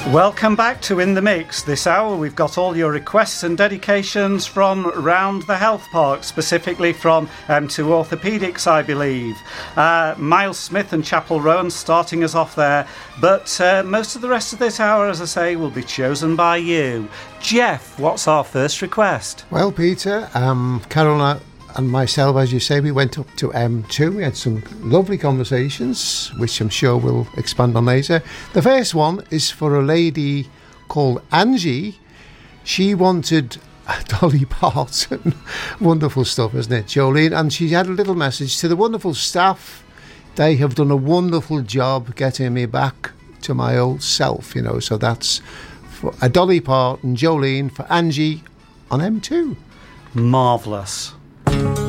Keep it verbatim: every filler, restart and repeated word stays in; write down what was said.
Welcome back to In The Mix. This hour we've got all your requests and dedications from round the health park, specifically from M two Orthopaedics, I believe. Uh, Miles Smith and Chapel Rowan starting us off there, but uh, most of the rest of this hour, as I say, will be chosen by you. Jeff, what's our first request? Well, Peter, um, Carol and myself, as you say, we went up to M two. We had some lovely conversations, which I'm sure we'll expand on later. The first one is for a lady called Angie. She wanted Dolly Parton. Wonderful stuff, isn't it, Jolene? And she had a little message to the wonderful staff. They have done a wonderful job getting me back to my old self, you know. So that's for a Dolly Parton, Jolene, for Angie on M two. Marvellous.